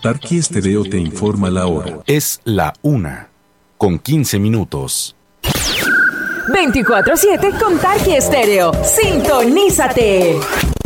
Tarqui Estéreo te informa la hora. Es la 1:15. 24/7 con Tarqui Estéreo. Sintonízate.